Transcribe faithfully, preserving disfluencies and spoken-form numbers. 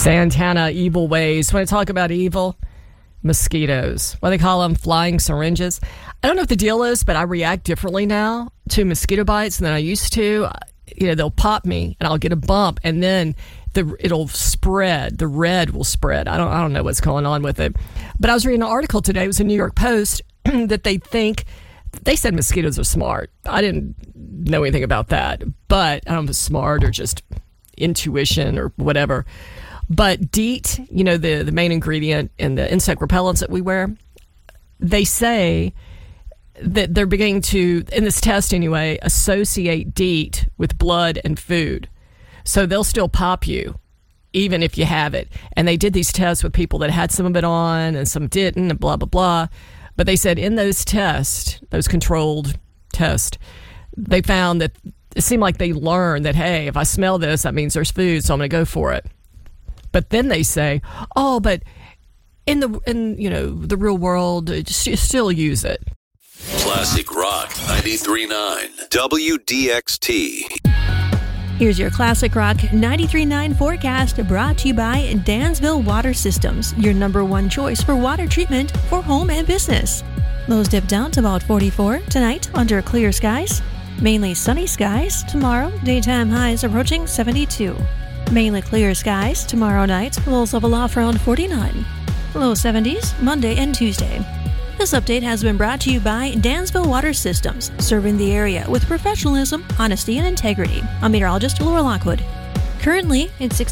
Santana, evil ways. When I talk about evil, mosquitoes. What they call them, flying syringes. I don't know what the deal is, but I react differently now to mosquito bites than I used to. You know, they'll pop me and I'll get a bump, and then the it'll spread. The red will spread. I don't I don't know what's going on with it. But I was reading an article today. It was a New York Post that they think they said mosquitoes are smart. I didn't know anything about that, but I don't know if it's smart or just intuition or whatever. But DEET, you know, the, the main ingredient in the insect repellents that we wear, they say that they're beginning to, in this test anyway, associate DEET with blood and food. So they'll still pop you, even if you have it. And they did these tests with people that had some of it on and some didn't, and blah, blah, blah. But they said in those tests, those controlled tests, they found that it seemed like they learned that, hey, if I smell this, that means there's food, so I'm going to go for it. But then they say, oh, but in the in you know the real world, just, still use it. Classic Rock ninety-three point nine W D X T. Here's your Classic Rock ninety-three point nine forecast, brought to you by Dansville Water Systems, your number one choice for water treatment for home and business. Lows dip down to about forty-four tonight under clear skies. Mainly sunny skies tomorrow, daytime highs approaching seventy-two. Mainly clear skies tomorrow night, lows level off around forty-nine. Low seventies Monday and Tuesday. This update has been brought to you by Dansville Water Systems, serving the area with professionalism, honesty, and integrity. I'm meteorologist Laura Lockwood. Currently, it's